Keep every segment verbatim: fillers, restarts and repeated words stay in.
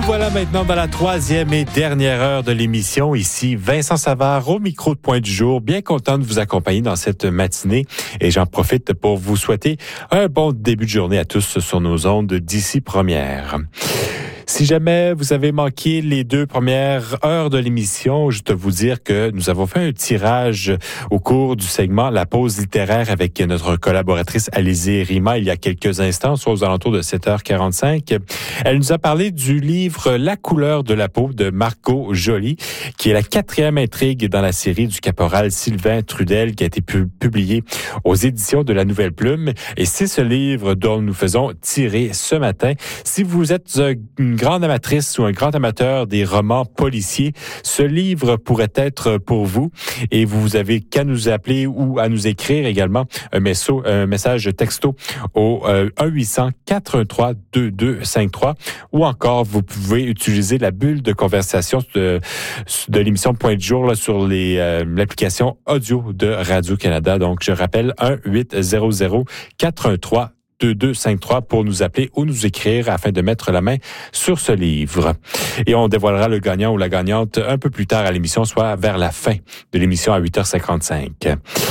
Voilà maintenant dans la troisième et dernière heure de l'émission. Ici Vincent Savard au micro de Point du jour. Bien content de vous accompagner dans cette matinée et j'en profite pour vous souhaiter un bon début de journée à tous sur nos ondes d'ici première. Si jamais vous avez manqué les deux premières heures de l'émission, je dois vous dire que nous avons fait un tirage au cours du segment La pause littéraire avec notre collaboratrice Alizée Rima il y a quelques instants, soit aux alentours de sept heures quarante-cinq. Elle nous a parlé du livre La couleur de la peau de Margot Joly, qui est la quatrième intrigue dans la série du caporal Sylvain Trudel qui a été pu- publié aux éditions de La Nouvelle Plume. Et c'est ce livre dont nous faisons tirer ce matin. Si vous êtes une grande amatrice ou un grand amateur des romans policiers, ce livre pourrait être pour vous et vous avez qu'à nous appeler ou à nous écrire également un, messo, un message texto au euh, un huit cents quatre un trois deux deux cinq trois ou encore vous pouvez utiliser la bulle de conversation de, de l'émission Point du jour là, sur les, euh, l'application audio de Radio-Canada. Donc, je rappelle un huit zéro zéro quatre un trois deux deux cinq trois pour nous appeler ou nous écrire afin de mettre la main sur ce livre. Et on dévoilera le gagnant ou la gagnante un peu plus tard à l'émission, soit vers la fin de l'émission à huit heures cinquante-cinq.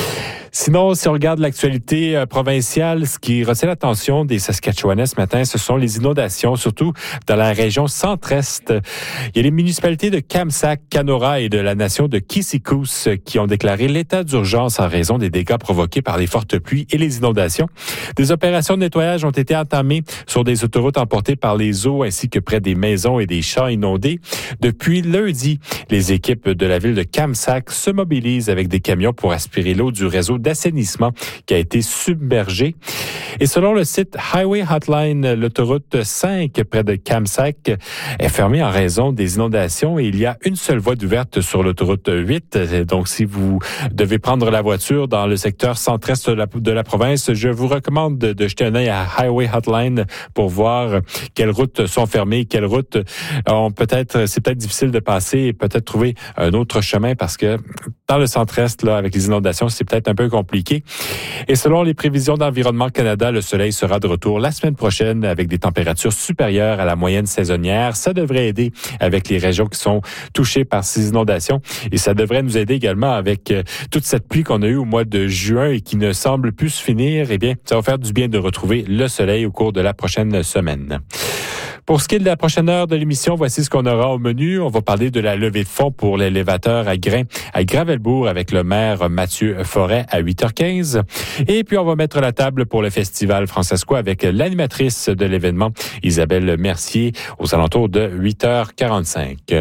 Sinon, si on regarde l'actualité euh, provinciale, ce qui retient l'attention des Saskatchewanais ce matin, ce sont les inondations, surtout dans la région centre-est. Il y a les municipalités de Kamsack, Canora et de la nation de Kissicous qui ont déclaré l'état d'urgence en raison des dégâts provoqués par les fortes pluies et les inondations. Des opérations de nettoyage ont été entamées sur des autoroutes emportées par les eaux ainsi que près des maisons et des champs inondés. Depuis lundi, les équipes de la ville de Kamsack se mobilisent avec des camions pour aspirer l'eau du réseau d'assainissement qui a été submergé. Et selon le site Highway Hotline, l'autoroute cinq près de Kamsack est fermée en raison des inondations et il y a une seule voie d'ouverte sur l'autoroute huit. Donc, si vous devez prendre la voiture dans le secteur centre-est de la, de la province, je vous recommande de, de jeter un œil à Highway Hotline pour voir quelles routes sont fermées, quelles routes ont peut-être, c'est peut-être difficile de passer et peut-être trouver un autre chemin parce que dans le centre-est, là, avec les inondations, c'est peut-être un peu compliqué. Et selon les prévisions d'Environnement Canada, le soleil sera de retour la semaine prochaine avec des températures supérieures à la moyenne saisonnière. Ça devrait aider avec les régions qui sont touchées par ces inondations. Et ça devrait nous aider également avec euh, toute cette pluie qu'on a eue au mois de juin et qui ne semble plus se finir. Eh bien, ça va faire du bien de retrouver le soleil au cours de la prochaine semaine. Pour ce qui est de la prochaine heure de l'émission, voici ce qu'on aura au menu. On va parler de la levée de fonds pour l'élévateur à grains à Gravelbourg avec le maire Mathieu Forêt à huit heures quinze. Et puis, on va mettre la table pour le Festival Francescois avec l'animatrice de l'événement, Isabelle Mercier, aux alentours de huit heures quarante-cinq.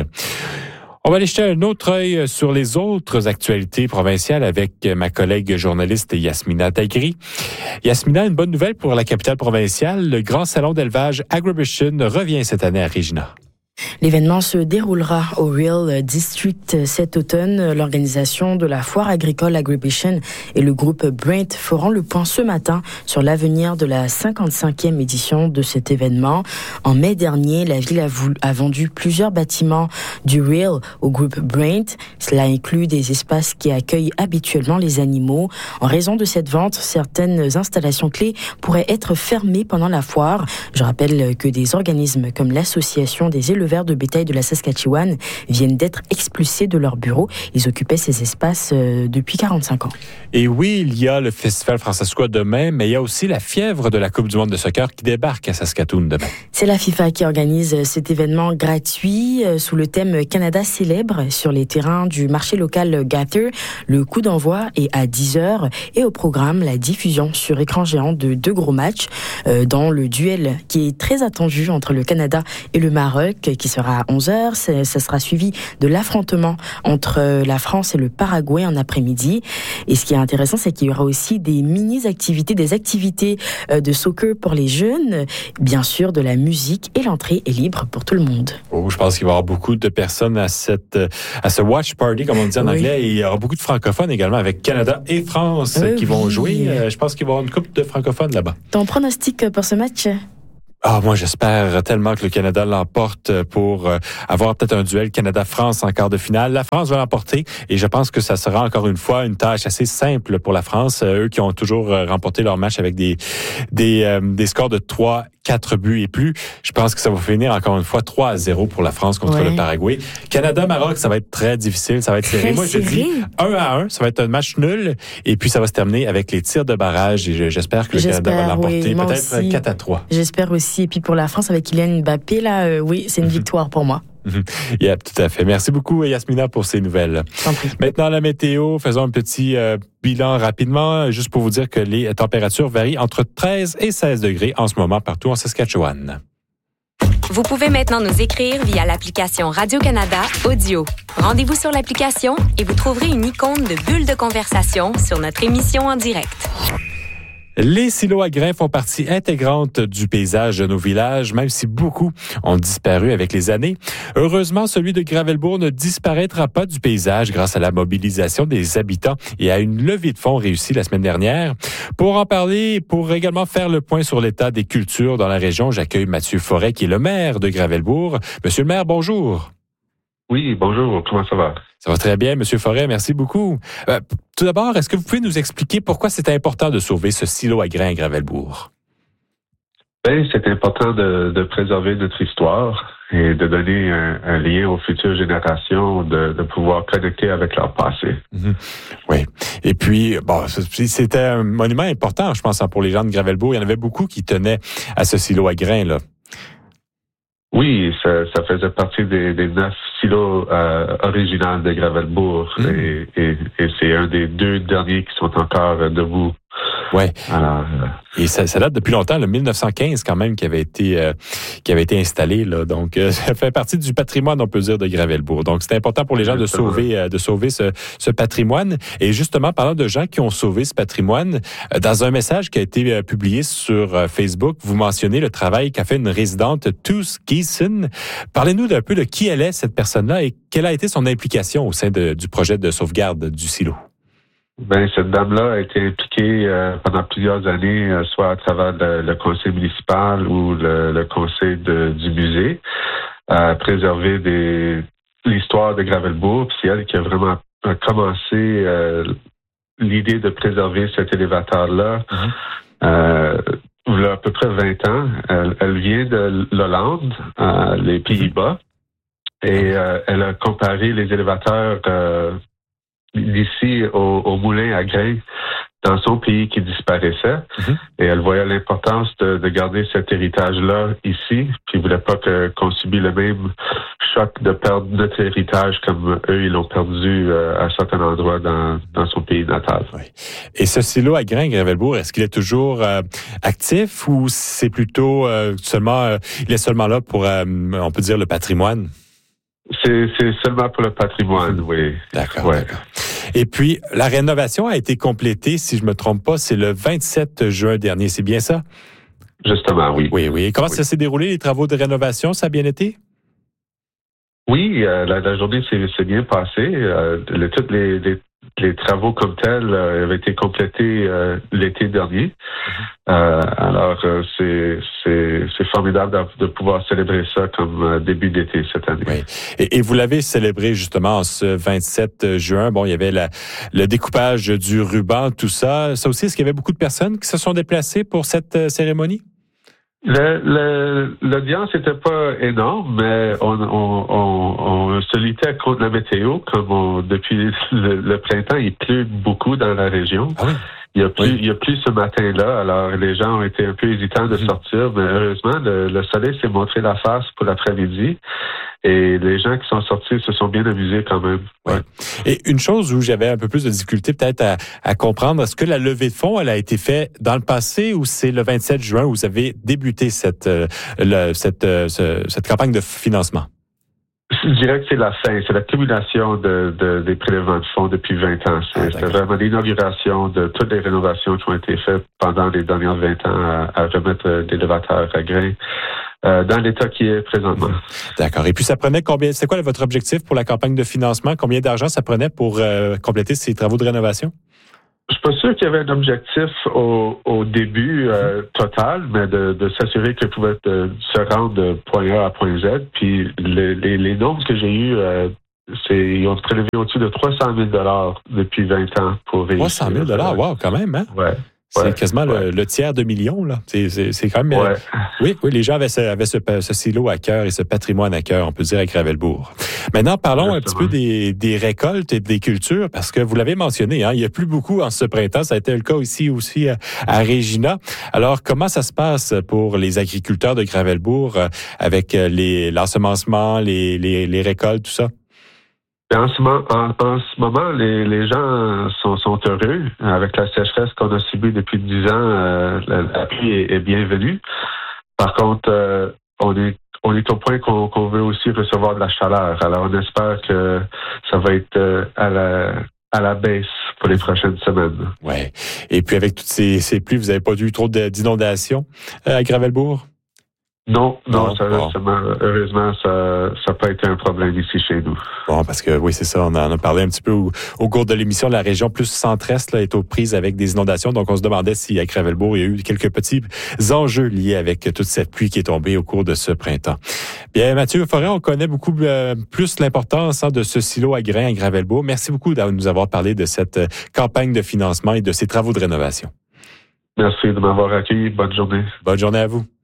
On va aller jeter un autre œil sur les autres actualités provinciales avec ma collègue journaliste Yasmina Tagri. Yasmina, une bonne nouvelle pour la capitale provinciale. Le grand salon d'élevage Agribition revient cette année à Regina. L'événement se déroulera au Real District cet automne. L'organisation de la foire agricole Agribition et le groupe Brent feront le point ce matin sur l'avenir de la cinquante-cinquième édition de cet événement. En mai dernier, la ville a, voulu, a vendu plusieurs bâtiments du Real au groupe Brent. Cela inclut des espaces qui accueillent habituellement les animaux. En raison de cette vente, certaines installations clés pourraient être fermées pendant la foire. Je rappelle que des organismes comme l'Association des éleveurs de bétail de la Saskatchewan viennent d'être expulsés de leur bureau. Ils occupaient ces espaces euh, depuis quarante-cinq ans. Et oui, il y a le Festival Francescois demain, mais il y a aussi la fièvre de la Coupe du monde de soccer qui débarque à Saskatoon demain. C'est la FIFA qui organise cet événement gratuit euh, sous le thème Canada célèbre sur les terrains du marché local Gather. Le coup d'envoi est à dix heures et au programme la diffusion sur écran géant de deux gros matchs euh, dans le duel qui est très attendu entre le Canada et le Maroc qui sera à onze heures. Ça sera suivi de l'affrontement entre la France et le Paraguay en après-midi. Et ce qui est intéressant, c'est qu'il y aura aussi des mini-activités, des activités de soccer pour les jeunes, bien sûr de la musique et l'entrée est libre pour tout le monde. Oh, je pense qu'il va y avoir beaucoup de personnes à, cette, à ce watch party, comme on dit en oui. anglais. Et il y aura beaucoup de francophones également avec Canada et France euh, qui oui. vont jouer. Euh, je pense qu'il va y avoir une couple de francophones là-bas. Ton pronostic pour ce match? Ah, moi, j'espère tellement que le Canada l'emporte pour euh, avoir peut-être un duel Canada-France en quart de finale. La France va l'emporter et je pense que ça sera encore une fois une tâche assez simple pour la France. Euh, eux qui ont toujours euh, remporté leur match avec des des, euh, des scores de trois quatre buts et plus. Je pense que ça va finir encore une fois trois à zéro pour la France contre ouais. le Paraguay. Canada-Maroc, ça va être très difficile, ça va être serré. Très Moi, je serré. dis un à un, ça va être un match nul et puis ça va se terminer avec les tirs de barrage et j'espère que le J'espère, Canada va l'emporter. oui, Peut-être aussi. quatre à trois. J'espère aussi. Et puis pour la France, avec Kylian Mbappé, là, euh, oui, c'est une victoire pour moi. Yeah, tout à fait. Merci beaucoup, Yasmina, pour ces nouvelles. Maintenant, la météo. Faisons un petit euh, bilan rapidement, juste pour vous dire que les températures varient entre treize et seize degrés en ce moment partout en Saskatchewan. Vous pouvez maintenant nous écrire via l'application Radio-Canada Audio. Rendez-vous sur l'application et vous trouverez une icône de bulle de conversation sur notre émission en direct. Les silos à grains font partie intégrante du paysage de nos villages, même si beaucoup ont disparu avec les années. Heureusement, celui de Gravelbourg ne disparaîtra pas du paysage grâce à la mobilisation des habitants et à une levée de fonds réussie la semaine dernière. Pour en parler et pour également faire le point sur l'état des cultures dans la région, j'accueille Mathieu Forêt, qui est le maire de Gravelbourg. Monsieur le maire, bonjour. Oui, bonjour. Comment ça va? Ça va très bien, Monsieur Forêt. Merci beaucoup. Euh, tout d'abord, est-ce que vous pouvez nous expliquer pourquoi c'est important de sauver ce silo à grains à Gravelbourg? Ben, c'est important de, de préserver notre histoire et de donner un, un lien aux futures générations, de, de pouvoir connecter avec leur passé. Mm-hmm. Oui. Et puis, bon, c'était un monument important, je pense, pour les gens de Gravelbourg. Il y en avait beaucoup qui tenaient à ce silo à grains, là. Oui, ça, ça faisait partie des, des neuf silos euh, originaux de Gravelbourg mmh. et, et, et c'est un des deux derniers qui sont encore euh, debout. Ouais. Alors, euh, et ça, ça date depuis longtemps, le mille neuf cent quinze quand même, qui avait été euh, qui avait été installé là. Donc, euh, ça fait partie du patrimoine, on peut dire, de Gravelbourg. Donc, c'est important pour les gens Justement. de sauver euh, de sauver ce, ce patrimoine. Et justement, parlant de gens qui ont sauvé ce patrimoine, euh, dans un message qui a été euh, publié sur euh, Facebook, vous mentionnez le travail qu'a fait une résidente, Tous Geeson. Parlez-nous d'un peu de qui elle est, cette personne-là, et quelle a été son implication au sein de, du projet de sauvegarde du silo. Ben, cette dame-là a été impliquée euh, pendant plusieurs années, euh, soit à travers le, le conseil municipal ou le, le conseil de, du musée, à préserver des, l'histoire de Gravelbourg. Puis c'est elle qui a vraiment a commencé euh, l'idée de préserver cet élévateur-là. Mm-hmm. Euh, il y a à peu près vingt ans. Elle, elle vient de l'Hollande, euh, les Pays-Bas, et euh, elle a comparé les élévateurs euh, d'ici au, au moulin à grains dans son pays qui disparaissait. Mm-hmm. Et elle voyait l'importance de, de garder cet héritage-là ici, puis elle voulait pas que, qu'on subisse le même choc de perdre notre héritage comme eux, ils l'ont perdu euh, à certains endroits dans, dans son pays natal. Oui. Et ce silo à grains, Gravelbourg, est-ce qu'il est toujours euh, actif ou c'est plutôt euh, seulement, euh, il est seulement là pour, euh, on peut dire, le patrimoine? C'est, c'est seulement pour le patrimoine, oui. D'accord, ouais. d'accord. Et puis, la rénovation a été complétée, si je me trompe pas, c'est le vingt-sept juin dernier, c'est bien ça? Justement, oui. Oui, oui. Comment oui. ça s'est déroulé, les travaux de rénovation? Ça a bien été? Oui, euh, la, la journée s'est, s'est bien passée. Euh, le, tous les, les, les travaux comme tels euh, avaient été complétés euh, l'été dernier. Mm-hmm. Euh, alors, euh, c'est, c'est, c'est formidable de, de pouvoir célébrer ça comme euh, début d'été cette année. Oui. Et, et vous l'avez célébré justement ce vingt-sept juin. Bon, il y avait la, le découpage du ruban, tout ça. Ça aussi, est-ce qu'il y avait beaucoup de personnes qui se sont déplacées pour cette euh, cérémonie? Le, le, l'audience n'était pas énorme, mais on, on, on, on se luttait contre la météo. Comme on, depuis le, le printemps, il pleut beaucoup dans la région. Ah oui. Il y a plus, oui. il y a plus ce matin-là. Alors, les gens ont été un peu hésitants de mmh. sortir, mais heureusement, le, le soleil s'est montré la face pour l'après-midi. Et les gens qui sont sortis se sont bien amusés quand même. Ouais. Ouais. Et une chose où j'avais un peu plus de difficulté peut-être à, à comprendre, est-ce que la levée de fonds, elle a été faite dans le passé ou c'est le vingt-sept juin où vous avez débuté cette, euh, le, cette, euh, ce, cette campagne de financement? Je dirais que c'est la fin, c'est l'accumulation de, de, des prélèvements de fonds depuis vingt ans. C'est, ah, c'est vraiment l'inauguration de toutes les rénovations qui ont été faites pendant les dernières vingt ans à, à remettre des élévateurs à grains euh, dans l'état qui est présentement. D'accord. Et puis ça prenait combien, c'est quoi votre objectif pour la campagne de financement? Combien d'argent ça prenait pour euh, compléter ces travaux de rénovation? Je suis pas sûr qu'il y avait un objectif au, au début euh, total, mais de, de s'assurer qu'ils pouvaient euh, se rendre de point A à point Z. Puis les, les, les nombres que j'ai eus, euh, c'est ils ont prélevé au-dessus de trois cent mille dollars depuis vingt ans pour réussir. trois cent mille dollars, wow, quand même, hein? Ouais. C'est ouais, quasiment ouais. le, le tiers de million, là. C'est, c'est, c'est quand même... Ouais. Euh, oui, oui, les gens avaient, ce, avaient ce, ce silo à cœur et ce patrimoine à cœur, on peut dire, à Gravelbourg. Maintenant, parlons Exactement. un petit peu des, des récoltes et des cultures, parce que vous l'avez mentionné, hein, il n'y a plus beaucoup en ce printemps. Ça a été le cas ici aussi à, à Regina. Alors, comment ça se passe pour les agriculteurs de Gravelbourg euh, avec les, l'ensemencement, les, les, les récoltes, tout ça? En ce, moment, en, en ce moment, les, les gens sont, sont heureux. Avec la sécheresse qu'on a subie depuis dix ans, euh, la, la pluie est, est bienvenue. Par contre, euh, on est on est au point qu'on, qu'on veut aussi recevoir de la chaleur. Alors, on espère que ça va être euh, à la à la baisse pour les prochaines semaines. Ouais. Et puis, avec toutes ces, ces pluies, vous n'avez pas eu trop de, d'inondations euh, à Gravelbourg? Non, non, non ça, bon. ça, heureusement, ça n'a pas été un problème ici chez nous. Bon, parce que oui, c'est ça, on en a parlé un petit peu au, au cours de l'émission. La région plus centre-est là, est aux prises avec des inondations, donc on se demandait si à Gravelbourg, il y a eu quelques petits enjeux liés avec toute cette pluie qui est tombée au cours de ce printemps. Bien, Mathieu Forêt, on connaît beaucoup euh, plus l'importance hein, de ce silo à grains à Gravelbourg. Merci beaucoup de nous avoir parlé de cette euh, campagne de financement et de ces travaux de rénovation. Merci de m'avoir accueilli. Bonne journée. Bonne journée à vous.